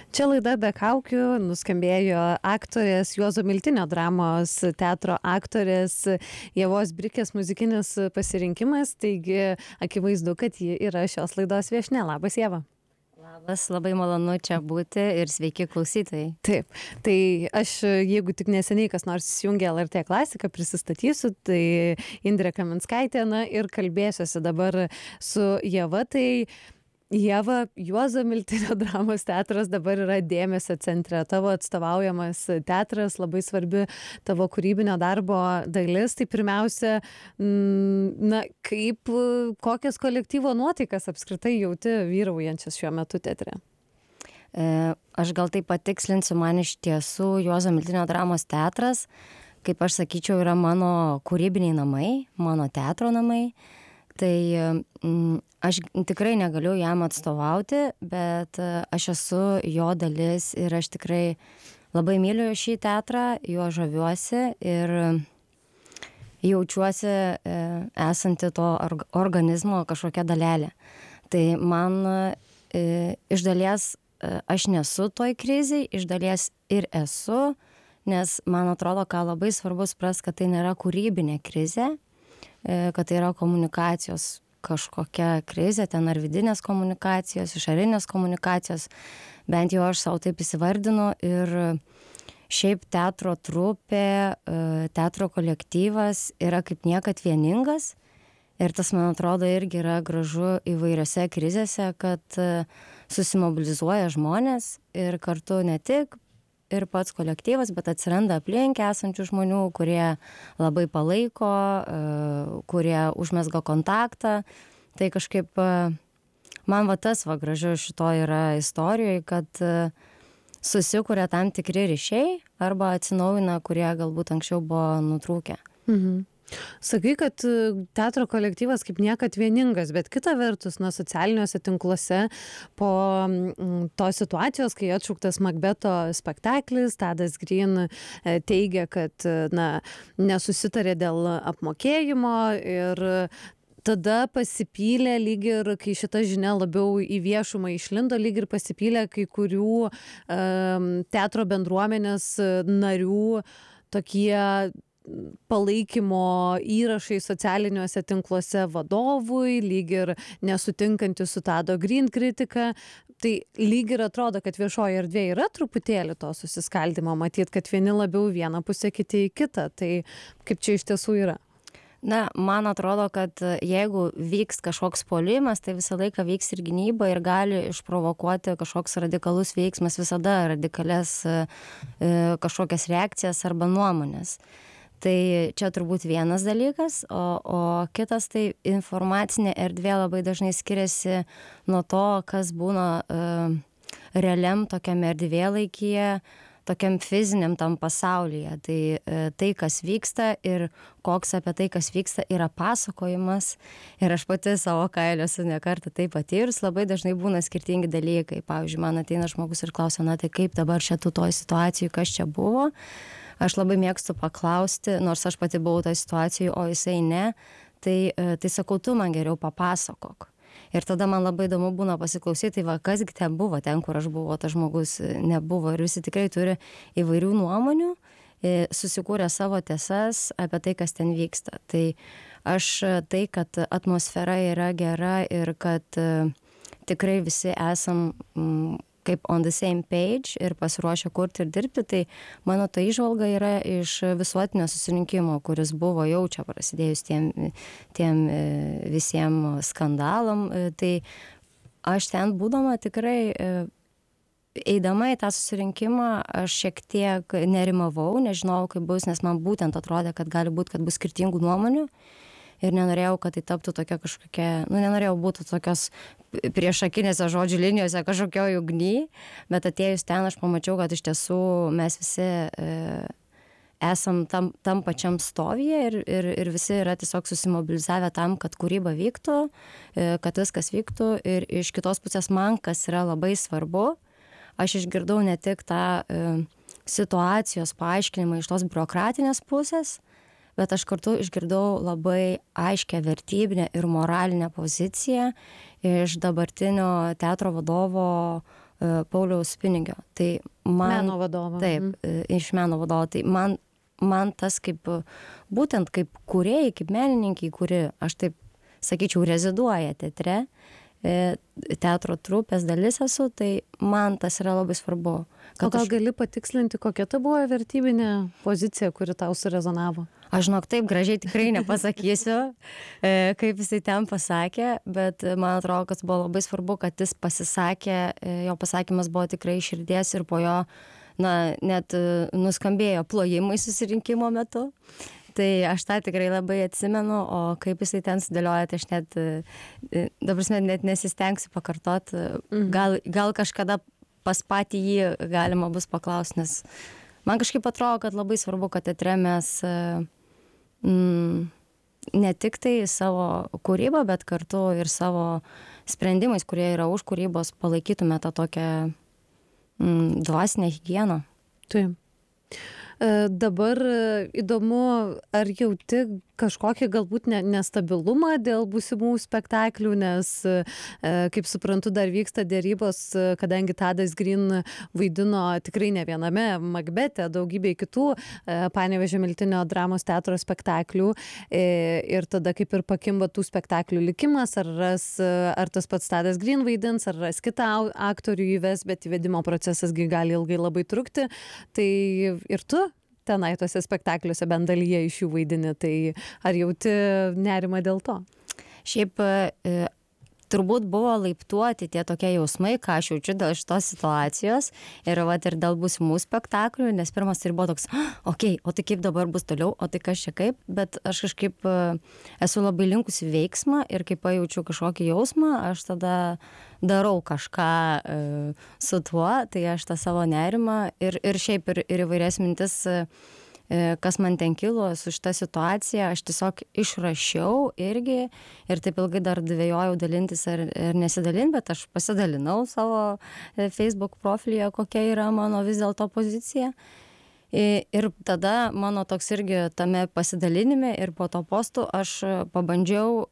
Čia laida be kaukių, nuskambėjo aktorės Juozo Miltinio dramos teatro aktorės Ievos Brikės muzikinis pasirinkimas, taigi akivaizdu, kad ji yra šios laidos viešnia. Labas, Ieva. Labas, labai malonu čia būti ir sveiki klausytojai. Taip, tai aš, jeigu tik neseniai kas nors įsijungė LRT klasiką, prisistatysiu, tai Indrė Kaminskaitė, ir kalbėsiuosi dabar su Ieva. Tai Ieva, Juozo Miltinio dramos teatras dabar yra dėmesio centre. Tavo atstovaujamas teatras, labai svarbi tavo kūrybinio darbo dalis. Tai pirmiausia, kokias kolektyvo nuotaikas apskritai jauti vyraujančias šiuo metu teatre? Aš gal tai patikslinsiu, man iš tiesų Juozo Miltinio dramos teatras, kaip aš sakyčiau, yra mano kūrybiniai namai, mano teatro namai. Tai aš tikrai negaliu jam atstovauti, bet aš esu jo dalis ir aš tikrai labai myliu šį teatrą, juo žaviuosi ir jaučiuosi esanti to organizmo kažkokia dalelė. Tai man iš dalies aš nesu toj krizėj, iš dalies ir esu, nes man atrodo, ką labai svarbu suprast, kad tai nėra kūrybinė krizė, kad tai yra komunikacijos kažkokia krizė, ten ar vidinės komunikacijos, išorinės komunikacijos, bent jau aš savo taip įsivardinu. Ir šiaip teatro trupė, teatro kolektyvas yra kaip niekad vieningas ir tas, man atrodo, irgi yra gražu įvairiose krizėse, kad susimobilizuoja žmonės ir kartu ne tik ir pats kolektyvas, bet atsiranda aplink esančių žmonių, kurie labai palaiko, kurie užmesga kontaktą. Tai kažkaip man tas gražu šito yra istorijoje, kad susikuria tam tikri ryšiai arba atsinaujina, kurie galbūt anksčiau buvo nutrūkę. Mhm. Sakai, kad teatro kolektyvas kaip niekad vieningas, bet kita vertus, socialiniuose tinkluose po tos situacijos, kai atšauktas Makbeto spektaklis, Tadas Green teigia, kad nesusitarė dėl apmokėjimo ir tada pasipylė lyg ir, kai šita žinia labiau į viešumą išlindo, lyg ir pasipylė kai kurių teatro bendruomenės narių tokie palaikymo įrašai socialiniuose tinkluose vadovui, lyg ir nesutinkantis su Tado Green kritika. Tai lyg ir atrodo, kad viešoje erdvėje yra truputėlį to susiskaldimo, matyt, kad vieni labiau vieną pusę, kiti į kitą. Tai kaip čia iš tiesų yra? Man atrodo, kad jeigu vyks kažkoks puolimas, tai visą laiką vyks ir gynyba ir gali išprovokuoti kažkoks radikalus veiksmas, visada radikalias kažkokias reakcijas arba nuomonės. Tai čia turbūt vienas dalykas, o kitas tai informacinė erdvė labai dažnai skiriasi nuo to, kas būna realiam tokiam erdvėlaikyje, tokiam fiziniam tam pasaulyje. Tai kas vyksta ir koks apie tai, kas vyksta, yra pasakojimas. Ir aš pati savo kailio esu ne kartą tai patyrus, labai dažnai būna skirtingi dalykai. Pavyzdžiui, man ateina žmogus ir klausia, tai kaip dabar čia tu toj situacijai, kas čia buvo. Aš labai mėgstu paklausti, nors aš pati buvau toj situacijai, o jisai ne, tai sakau, tu man geriau papasakok. Ir tada man labai įdomu būna pasiklausyti, kasgi ten buvo, ten, kur aš buvau, tas žmogus nebuvo. Ir visi tikrai turi įvairių nuomonių, susikūrė savo tiesas apie tai, kas ten vyksta. Tai aš kad atmosfera yra gera ir kad tikrai visi esam kaip on the same page ir pasiruošę kurti ir dirbti, tai mano ta įžvalga yra iš visuotinio susirinkimo, kuris buvo jau čia prasidėjus tiem visiems skandalam. Tai aš ten būdama tikrai, eidama į tą susirinkimą, aš šiek tiek nerimavau, nežinojau, kaip bus, nes man būtent atrodė, kad gali būti, kad bus skirtingų nuomonių. Ir nenorėjau, kad tai taptų tokia kažkokia, nenorėjau būti tokios priešakinėse žodžių linijose kažkokioj ugny, bet atėjus ten aš pamačiau, kad iš tiesų mes visi esam tam pačiam stovyje ir visi yra tiesiog susimobilizavę tam, kad kūryba vyktų, kad viskas vyktų. Ir iš kitos pusės man, kas yra labai svarbu, aš išgirdau ne tik tą situacijos paaiškinimą iš tos biurokratinės pusės, bet aš kartu išgirdau labai aiškę vertybinę ir moralinę poziciją iš dabartinio teatro vadovo Pauliaus Pinigio. Tai Meno vadovo. Taip, iš meno vadovo. Tai man tas kaip, būtent kaip kūrėjai, kaip menininkai, kuri, aš taip sakyčiau, reziduoja teatre, teatro trupės dalis esu, tai man tas yra labai svarbu. O gal gali patikslinti, kokia ta buvo vertybinė pozicija, kuri tau surezonavo? Aš žinok, taip gražiai tikrai nepasakysiu, kaip jisai ten pasakė, bet man atrodo, kad buvo labai svarbu, kad jis pasisakė, jo pasakymas buvo tikrai iš širdies ir po jo, net nuskambėjo plojimai susirinkimo metu. Tai aš tą tikrai labai atsimenu, o kaip jisai ten sudėlioja, tai aš net nesistengsiu pakartot. Gal kažkada pas patį jį galima bus paklausti, nes man kažkaip atrodo, kad labai svarbu, kad teatre mes ne tik tai savo kūrybą, bet kartu ir savo sprendimais, kurie yra už kūrybos, palaikytume tą tokią dvasinę higieną. Taip. Dabar įdomu, ar jauti kažkokį galbūt nestabilumą dėl būsimų spektaklių, nes, kaip suprantu, dar vyksta dėrybos, kadangi Tadas Green vaidino tikrai ne viename Makbete, daugybėj kitų Panevėžio Miltinio dramos teatro spektaklių, ir tada kaip ir pakimba tų spektaklių likimas, ar tas pats Tadas Green vaidins, ar ras kitą aktorių įves, bet įvedimo procesas gali ilgai labai trukti, tai ir tu tenai tuose spektakliuose bent dalyje iš jų vaidini, tai ar jauti nerimą dėl to? Šiaip turbūt buvo laiptuoti tie tokie jausmai, ką aš jaučiu dėl šitos situacijos ir dėl būsimų spektaklių, nes pirmas tai buvo toks, okei, o tai kaip dabar bus toliau, o tai kas čia kaip, bet aš kažkaip esu labai linkusi veiksmą ir kai pajaučiu kažkokį jausmą, aš tada darau kažką su tuo, tai aš tą savo nerimą ir šiaip ir įvairias mintis, kas man ten kilo su šita situacija, aš tiesiog išrašiau irgi ir taip ilgai dar dvejojau dalintis ar nesidalinti, bet aš pasidalinau savo Facebook profilyje, kokia yra mano vis dėlto pozicija. Ir tada mano toks irgi tame pasidalinime ir po to postų aš pabandžiau,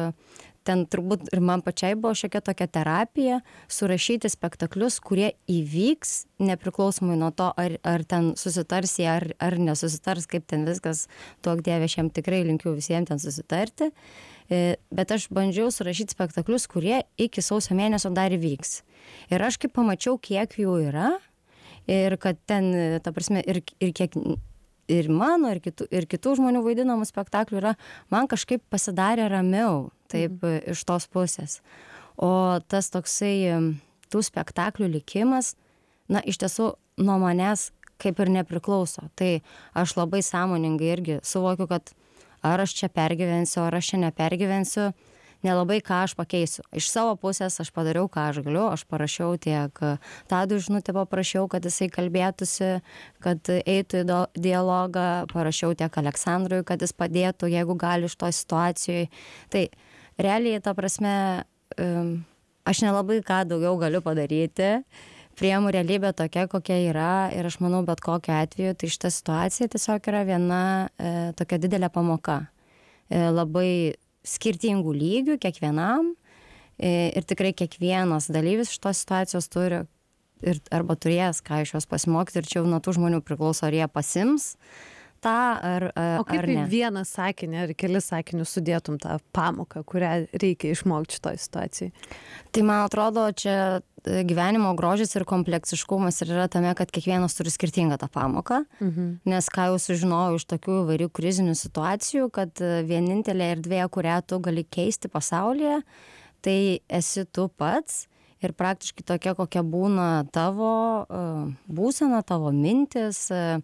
ten turbūt ir man pačiai buvo šiokia tokia terapija, surašyti spektaklius, kurie įvyks nepriklausomai nuo to, ar ten susitars jie, ar nesusitars, kaip ten viskas, duok Dieve, aš jam tikrai linkiu visiems ten susitarti. Bet aš bandžiau surašyti spektaklius, kurie iki sausio mėnesio dar įvyks. Ir aš kaip pamačiau, kiek jų yra, ir kad ten, ta prasme, ir kiek ir mano, ir kitų žmonių vaidinamų spektaklių yra, man kažkaip pasidarė ramiau, taip, iš tos pusės. O tas toksai tų spektaklių likimas, iš tiesų nuo manęs kaip ir nepriklauso. Tai aš labai sąmoningai irgi suvokiu, kad ar aš čia pergyvensiu, ar aš čia nepergyvensiu, nelabai ką aš pakeisiu. Iš savo pusės aš padariau, ką aš galiu, aš parašiau tiek Tadui žinutę, paprašiau, kad jisai kalbėtųsi, kad eitų į dialogą, parašiau tiek Aleksandrui, kad jis padėtų, jeigu gali iš to situacijoje. Tai realiai, ta prasme, aš nelabai ką daugiau galiu padaryti, priimu realybę tokia, kokia yra ir aš manau, bet kokiu atveju, tai šita situacija tiesiog yra viena tokia didelė pamoka. Labai skirtingų lygių kiekvienam ir tikrai kiekvienas dalyvis šitos situacijos turi arba turės ką iš jos pasimokyti ir čia jau nuo tų žmonių priklauso, ar jie pasims tą ar ne. O kaip į vieną sakinį ar kelis sakinius sudėtum tą pamoką, kurią reikia išmokti šitoj situacijai? Tai man atrodo, čia gyvenimo grožis ir kompleksiškumas yra tame, kad kiekvienas turi skirtingą tą pamoką, nes ką jau sužinojau iš tokių įvairių krizinių situacijų, kad vienintelė erdvė, kurią tu gali keisti pasaulyje, tai esi tu pats ir praktiškai tokia, kokia būna tavo būsena, tavo mintis,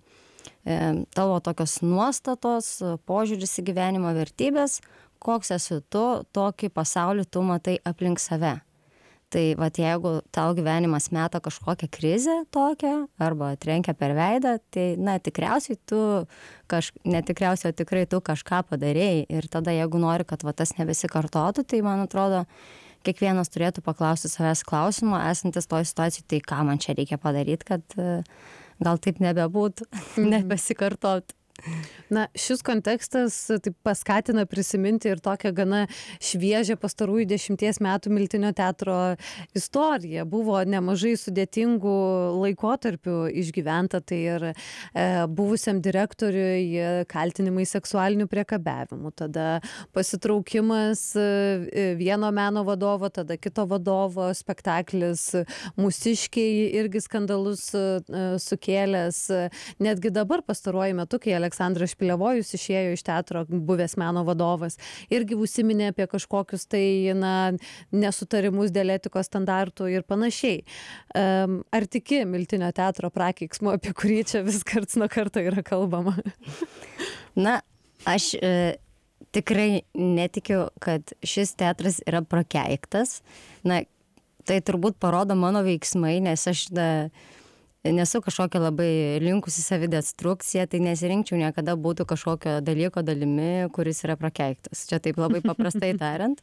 tavo tokios nuostatos, požiūris į gyvenimo vertybės, koks esi tu, tokį pasaulį tu matai aplink save. Tai jeigu tau gyvenimas meta kažkokią krizę tokią, arba trenkia per veidą, tai, tikriausiai tu, netikriausiai, o tikrai tu kažką padarėjai. Ir tada, jeigu nori, kad tas nebesikartotų, tai, man atrodo, kiekvienas turėtų paklausti savęs klausimo, esantis toj situacijai, tai ką man čia reikia padaryti, kad gal taip nebebūtų, nebesikartotų. Na, šis kontekstas taip paskatina prisiminti ir tokią gana šviežią pastarųjų 10 metų Miltinio teatro istoriją. Buvo nemažai sudėtingų laikotarpių išgyventa, tai ir buvusiam direktoriui kaltinimai seksualiniu priekabiavimu, tada pasitraukimas vieno meno vadovo, tada kito vadovo, spektaklis Mūsiškiai irgi skandalus sukėlęs. Netgi dabar pastaruoju metu, kai Aleksandras Špilevojus išėjo iš teatro, buvęs meno vadovas, irgi užsiminė apie kažkokius tai nesutarimus dėl etikos standartų ir panašiai. Ar tiki Miltinio teatro prakeiksmu, apie kurį čia vis karts nuo karto yra kalbama? Na, aš tikrai netikiu, kad šis teatras yra prakeiktas. Na, tai turbūt parodo mano veiksmai, nes aš nesu kažkokia labai linkusi savidestrukciją, tai nesirinkčiau niekada būti kažkokio dalyko dalimi, kuris yra prakeiktas. Čia taip labai paprastai tariant.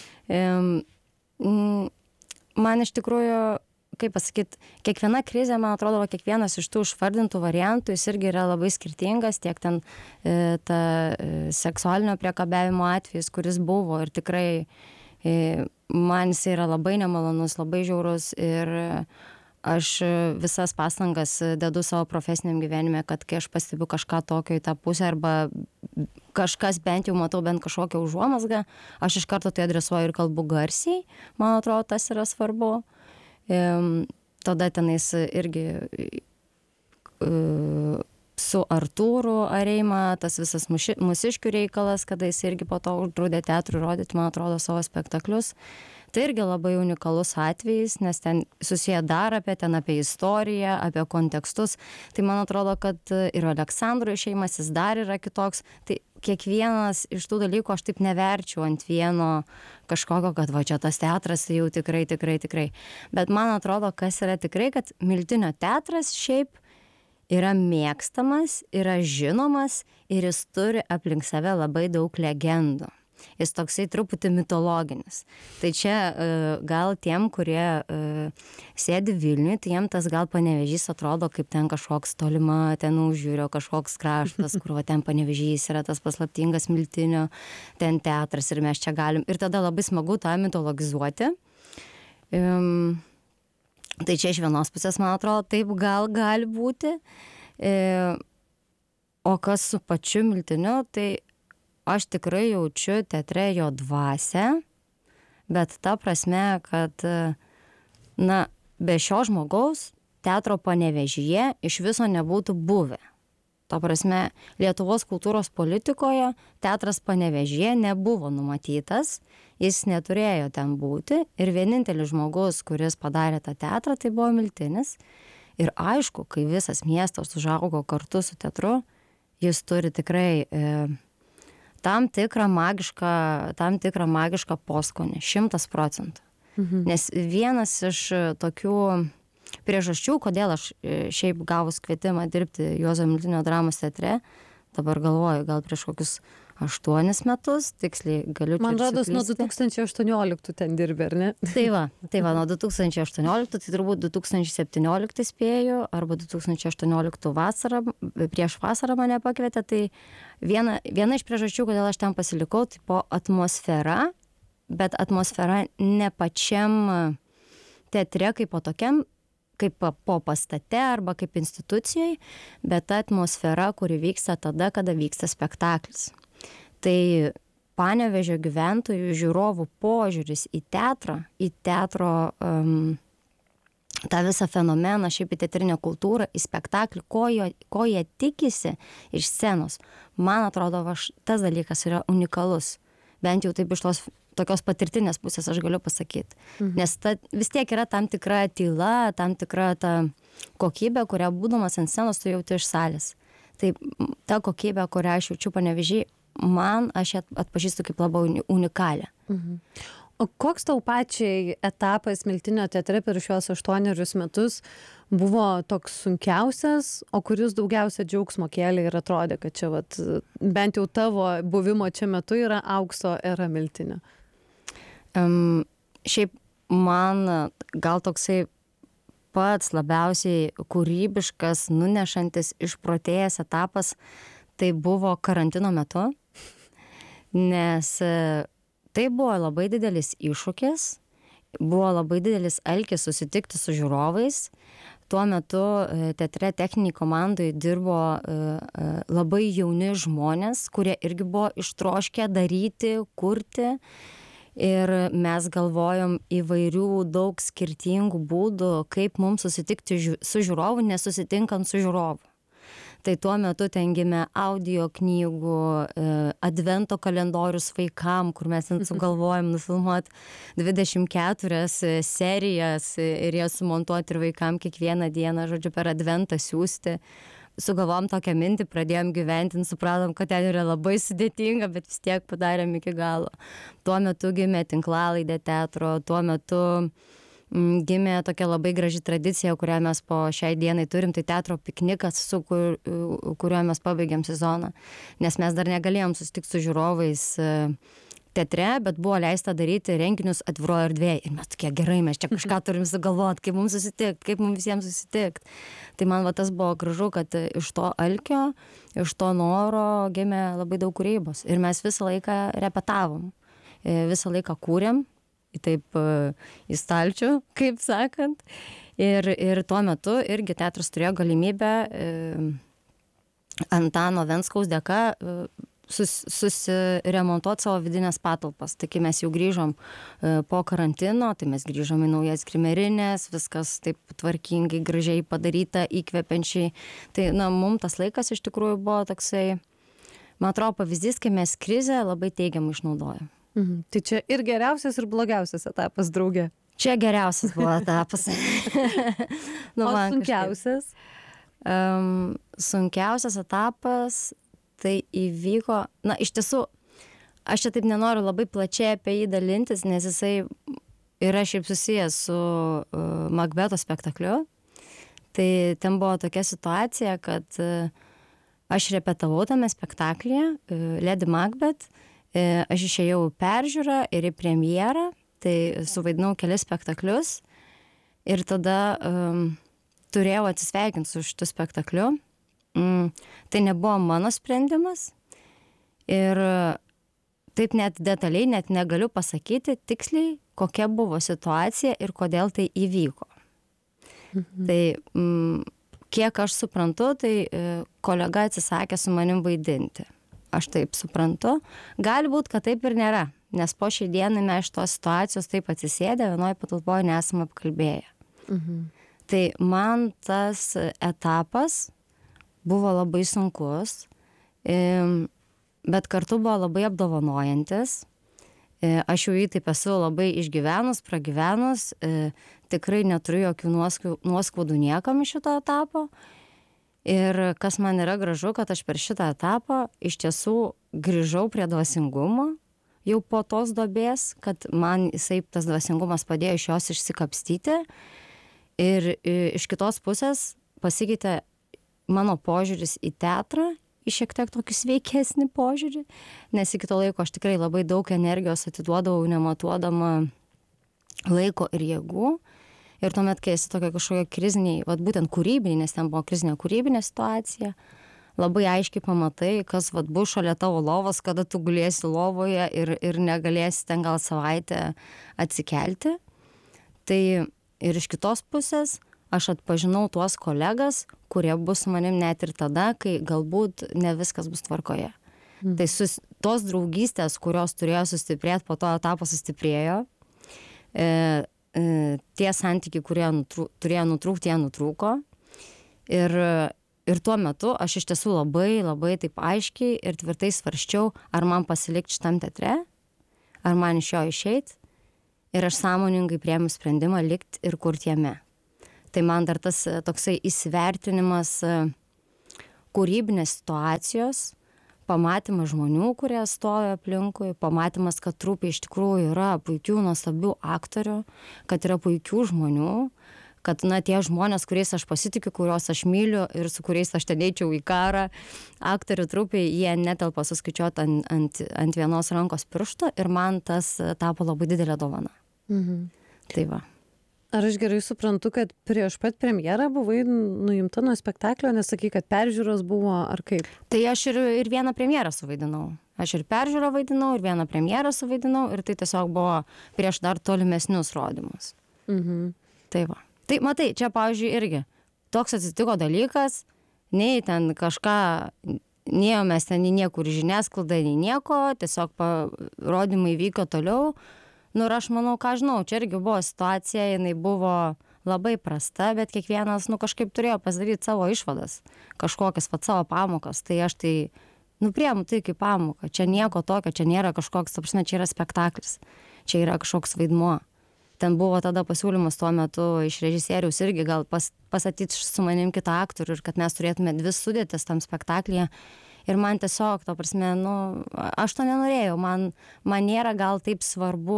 Man iš tikrųjų, kaip pasakyti, kiekviena krizė, man atrodo, kiekvienas iš tų išvardintų variantų, jis irgi yra labai skirtingas, tiek ten ta seksualinio priekabiavimo atvejis, kuris buvo ir tikrai man jis yra labai nemalonus, labai žiaurus ir aš visas pastangas dedu savo profesiniam gyvenime, kad kai aš pastebiu kažką tokio į tą pusę arba kažkas bent jau matau bent kažkokią užuomazgą, aš iš karto tai adresuoju ir kalbu garsiai, man atrodo, tas yra svarbu. Tada tenais irgi su Artūru Areima, tas visas Mūsiškių reikalas, kada jis irgi po to uždraudė teatrui rodyti, man atrodo, savo spektaklius. Tai irgi labai unikalus atvejis, nes ten susiję dar apie istoriją, apie kontekstus. Tai man atrodo, kad ir Aleksandro išėjimas jis dar yra kitoks. Tai kiekvienas iš tų dalykų aš taip neverčiau ant vieno kažkokio, kad va čia tas teatras tai jau tikrai. Bet man atrodo, kas yra tikrai, kad Miltinio teatras šiaip yra mėgstamas, yra žinomas ir jis turi aplink save labai daug legendų. Jis toksai truputį mitologinis. Tai čia gal tiem, kurie sėdi Vilniuje, tai jiem tas gal Panevėžys atrodo kaip ten kažkoks tolima, ten užjūrio kažkoks kraštas, kur va ten Panevėžys yra tas paslaptingas Miltinio, ten teatras ir mes čia galim. Ir tada labai smagu tą mitologizuoti. Tai čia iš vienos pusės, man atrodo, taip gali būti. O kas su pačiu Miltiniu, tai aš tikrai jaučiu teatre jo dvasią, bet ta prasme, kad, be šio žmogaus teatro Panevėžyje iš viso nebūtų buvę. Ta prasme, Lietuvos kultūros politikoje teatras Panevėžyje nebuvo numatytas, jis neturėjo ten būti ir vienintelis žmogus, kuris padarė tą teatrą, tai buvo Miltinis. Ir aišku, kai visas miestas užaugo kartu su teatru, jis turi tikrai tam tikrą magišką poskonį, 100%. Nes vienas iš tokių priežasčių, kodėl aš šiaip gavus kvietimą dirbti Juozo Miltinio dramos teatre, dabar galvoju, gal prieš kokius 8 metus, tiksliai galiu čia. Man rodos, nuo 2018 ten dirbi, ar ne? Tai va, nuo 2018, tai turbūt 2017 spėju, arba 2018 vasarą, prieš vasarą mane pakvietė, tai viena iš priežasčių, kodėl aš ten pasilikau, tai po atmosfera, bet atmosfera ne pačiam teatre kaip po tokiam, kaip po pastate arba kaip institucijai, bet ta atmosfera, kuri vyksta tada, kada vyksta spektaklis. Tai Panevėžio gyventojų žiūrovų požiūris į teatro tą visą fenomeną, šiaip į teatrinę kultūrą, į spektaklį, ko jie tikisi iš scenos. Man atrodo, tas dalykas yra unikalus. Bent jau taip iš tos tokios patirtinės pusės aš galiu pasakyti. Nes vis tiek yra tam tikra tyla, tam tikra ta kokybė, kurią būdamas ant scenos tu jauti iš salės. Tai ta kokybė, kurią aš jaučiu Panevėžy, aš ją atpažįstu kaip labai unikalią. O koks tau pačiai etapas Miltinio teatre per šiuos 8 metus buvo toks sunkiausias, o kuris daugiausia džiaugsmo kėlė ir atrodė, kad čia bent jau tavo buvimo čia metu yra aukso era Miltinio? Šiaip man gal toksai pats labiausiai kūrybiškas, nunešantis išprotėjęs etapas, tai buvo karantino metu, nes tai buvo labai didelis iššūkis, buvo labai didelis alkis susitikti su žiūrovais. Tuo metu teatre techniniai komandai dirbo labai jauni žmonės, kurie irgi buvo ištroškę daryti, kurti. Ir mes galvojom įvairių daug skirtingų būdų, kaip mums susitikti su žiūrovu, nesusitinkant su žiūrovu. Tai tuo metu ten gimė audio knygų, advento kalendorius vaikam, kur mes sugalvojom nufilmuoti 24 serijas ir jas sumontuoti ir vaikam kiekvieną dieną, žodžiu, per adventą siųsti. Sugalvom tokią mintį, pradėjom gyventin, supratom, kad ten yra labai sudėtinga, bet vis tiek padarėm iki galo. Tuo metu gimė tinklalaidė teatro, tuo metu gimė tokia labai graži tradicija, kurią mes po šiai dienai turim, tai teatro piknikas, kuriuo mes pabaigėm sezoną. Nes mes dar negalėjom susitikti su žiūrovais teatre, bet buvo leista daryti renginius atviroje erdvėje. Ir mes tokie, gerai, mes čia kažką turim sugalvoti, kaip mums susitikti, kaip mums visiems susitikti. Tai man tas buvo gražu, kad iš to alkio, iš to noro gimė labai daug kūrybos. Ir mes visą laiką repetavom, visą laiką kūrėm, taip į stalčių, kaip sakant. Ir tuo metu irgi teatras turėjo galimybę Antano Venskaus dėka susiremontuoti savo vidinės patalpas. Tai kai mes jau grįžom po karantino, tai mes grįžom į naujas grimerinės, viskas taip tvarkingai, gražiai padaryta, įkvepiančiai. Tai, mums tas laikas iš tikrųjų buvo toksai, man atrodo, pavyzdys, kai mes krizę labai teigiamai išnaudojom. Tai čia ir geriausias, ir blogiausias etapas, draugė. Čia geriausias buvo etapas. O sunkiausias? Sunkiausias etapas tai įvyko, iš tiesų, aš čia taip nenoriu labai plačiai apie jį dalintis, nes jisai yra šiaip susijęs su Makbeto spektakliu. Tai ten buvo tokia situacija, kad aš repetavau tame spektaklyje, Lady Macbeth, aš išėjau į peržiūrą ir į premjerą, tai suvaidinau kelis spektaklius ir tada turėjau atsisveikinti su šitu spektakliu. Tai nebuvo mano sprendimas ir taip net detaliai net negaliu pasakyti tiksliai, kokia buvo situacija ir kodėl tai įvyko. Tai kiek aš suprantu, tai kolega atsisakė su manim vaidinti. Aš taip suprantu. Gali būt, kad taip ir nėra, nes po šiai dienai mes iš tos situacijos taip atsisėdę, vienoje patalpoje nesame apkalbėję. Tai man tas etapas buvo labai sunkus, bet kartu buvo labai apdovanojantis. Aš jau jį taip esu labai išgyvenus, pragyvenus, tikrai neturiu jokių nuoskaudų niekam iš šito etapo. Ir kas man yra gražu, kad aš per šitą etapą iš tiesų grįžau prie dvasingumo, jau po tos duobės, kad man tas dvasingumas padėjo iš jos išsikapstyti. Ir iš kitos pusės pasikeitė mano požiūris į teatrą, į šiek tiek tokį sveikesnį požiūrį, nes iki to laiko aš tikrai labai daug energijos atiduodavau, nematuodama laiko ir jėgų. Ir tuomet, kai esi tokia kažkokia kriziniai, būtent kūrybiniai, nes ten buvo krizinė kūrybinė situacija, labai aiškiai pamatai, kas bus šalia tavo lovos, kada tu gulėsi lovoje ir negalėsi ten gal savaitę atsikelti. Tai ir iš kitos pusės aš atpažinau tuos kolegas, kurie bus su manim net ir tada, kai galbūt ne viskas bus tvarkoje. Tai tos draugystės, kurios turėjo sustiprėti, po to etapo sustiprėjo. Tie santykiai, kurie turėjo nutrūkti, jie nutrūko. Ir tuo metu aš iš tiesų labai, labai taip aiškiai ir tvirtai svarsčiau, ar man pasilikti šitam teatre, ar man iš jo išeiti. Ir aš sąmoningai priėmiau sprendimą likti ir kurti jame. Tai man dar tas toksai įsivertinimas kūrybinės situacijos, pamatymas žmonių, kurie stovi aplinkui, pamatymas, kad trupė iš tikrųjų yra puikių, nuostabių aktorių, kad yra puikių žmonių, kad tie žmonės, kuriais aš pasitikiu, kuriuos aš myliu ir su kuriais aš ten eičiau į karą, aktorių trupė, jie netelpa suskaičiuoti ant vienos rankos piršto ir man tas tapo labai didelė dovana. Tai va. Ar aš gerai suprantu, kad prieš pat premjerą buvai nuimta nuo spektaklio, nes sakai, kad peržiūros buvo, ar kaip? Tai aš ir vieną premjerą suvaidinau. Aš ir peržiūrą vaidinau, ir vieną premjerą suvaidinau, ir tai tiesiog buvo prieš dar tolimesnius rodymus. Tai va. Tai matai, čia, pavyzdžiui, irgi toks atsitiko dalykas, nei ten kažką, nėjom mes ten niekur žiniasklaida, nei nieko, tiesiog rodymai vyko toliau. Nu ir aš manau, ką žinau, čia irgi buvo situacija, jinai buvo labai prasta, bet kiekvienas, kažkaip turėjo pasidaryti savo išvadas, kažkokias savo pamokas, tai aš tai, priemu tai kaip pamoką, čia nieko tokio, čia nėra kažkoks, ta prasme, čia yra spektaklis, čia yra kažkoks vaidmuo. Ten buvo tada pasiūlymas tuo metu iš režisieriaus irgi gal pastatyti su manim kitą aktorių ir kad mes turėtume 2 sudėtis tam spektaklyje. Ir man tiesiog, ta prasme, aš to nenorėjau, man nėra gal taip svarbu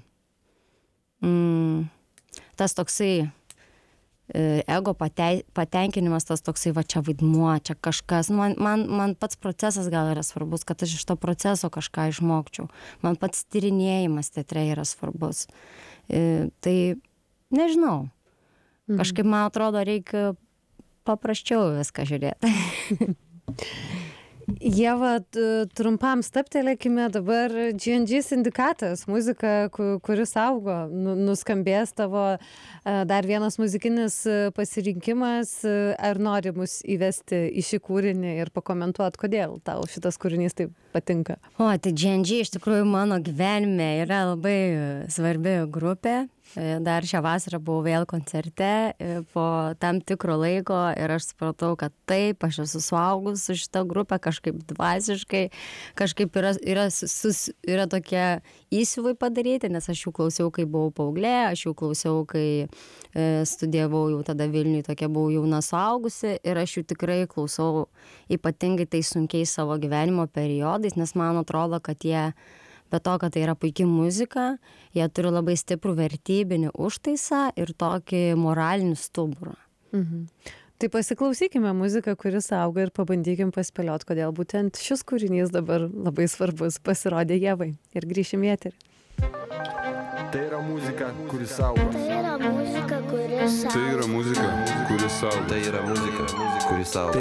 tas toksai ego patenkinimas, tas toksai, va čia vaidmuo, čia kažkas. Man pats procesas gal yra svarbus, kad aš iš to proceso kažką išmokčiau. Man pats tyrinėjimas teatre yra svarbus. Tai nežinau, kažkaip man atrodo reikia paprasčiau viską žiūrėti. Ieva, trumpam stabtelėkime dabar G&G sindikatas, muzika, kuris augo, nuskambės tavo dar vienas muzikinis pasirinkimas, ar nori mus įvesti į šį kūrinį ir pakomentuoti, kodėl tau šitas kūrinys taip patinka? O, tai G&G iš tikrųjų mano gyvenime yra labai svarbi grupė. Dar šią vasarą buvau vėl koncerte po tam tikro laiko ir aš supratau, kad taip, aš esu suaugus su šita grupė kažkaip dvasiškai, kažkaip yra tokie įsiuvai padaryti, nes aš jų klausiau, kai buvau paauglė, aš jų klausiau, kai studijavau jau tada Vilniuje, tokia buvau jauna suaugusi ir aš jų tikrai klausau ypatingai tai sunkiai savo gyvenimo periodais, nes man atrodo, kad jie be to, kad tai yra puikia muzika, jie turi labai stiprų vertybinį užtaisą ir tokį moralinį stuburą. Tai pasiklausykime muziką, kuris auga ir pabandykim paspėlioti, kodėl būtent šis kūrinys dabar labai svarbus pasirodė Ievai. Ir grįšim į eterį. Tai yra muzika, kuris auga. Tai yra muzika, kuris auga. Tai yra muzika, kuris auga. Tai yra muzika, kuris auga.